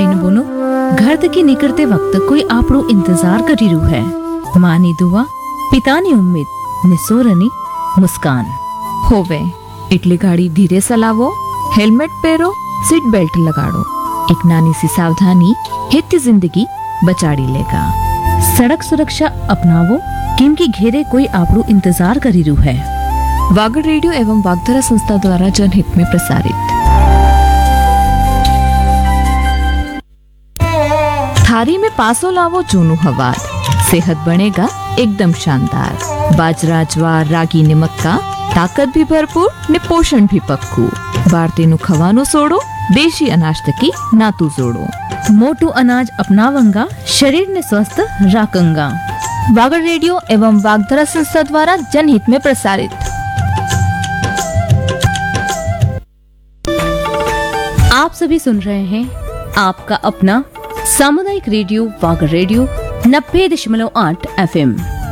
भाई बहनों, घर तक निकलते वक्त कोई आपरो इंतजार करी रू है। माँ नी दुआ, पितानी उम्मीद, निसोरनी मुस्कान। होवे એટલે ગાડી ધીરે ચલાવો, હેલ્મેટ પહેરો, सीट बेल्ट लगाड़ो। एक नानी सी सावधानी हित जिंदगी बचाड़ी लेगा। सड़क सुरक्षा अपनावो, क्योंकि घेरे कोई आपरो इंतजार करी रू है। वागड़ रेडियो एवं वागधरा संस्था द्वारा जनहित में प्रसारित। थारी में पासो लावो जूनू हवार, सेहत बनेगा एकदम शानदार। बाजरा, ज्वार, रागी ने मक्का, ताकत भी भरपूर ने पोषण भी पक्कू। भारतीय खवानो सोड़ो, देशी अनाज तकी नातू जोड़ो। मोटू अनाज अपनावंगा, शरीर ने स्वस्थ राखंगा। वागड़ रेडियो एवं वागधरा संस्था द्वारा जनहित में प्रसारित। आप सभी सुन रहे हैं आपका अपना सामुदायिक रेडियो वागड़ रेडियो 90.8 FM।